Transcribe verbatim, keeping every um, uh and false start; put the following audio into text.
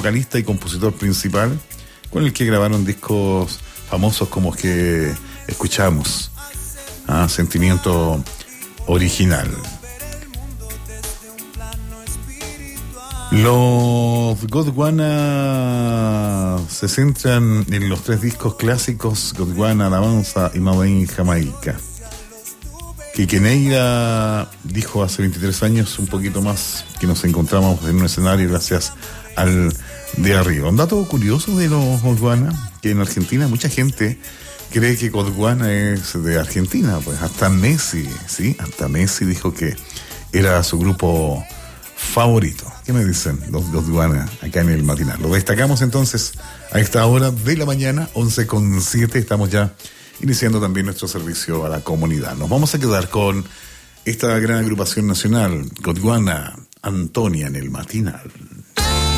vocalista y compositor principal, con el que grabaron discos famosos como los que escuchamos. Ah, Sentimiento Original. Los Gondwana se centran en los tres discos clásicos Gondwana, Alabanza y Made in Jamaica. Quique Neira dijo hace veintitrés años, un poquito más, que nos encontramos en un escenario gracias al de arriba. Un dato curioso de los Gondwana, que en Argentina mucha gente cree que Gondwana es de Argentina, pues hasta Messi, ¿sí? Hasta Messi dijo que era su grupo favorito. ¿Qué me dicen los Gondwana acá en el matinal? Lo destacamos entonces a esta hora de la mañana, once con siete, estamos ya iniciando también nuestro servicio a la comunidad. Nos vamos a quedar con esta gran agrupación nacional, Gondwana, Antonia en el matinal.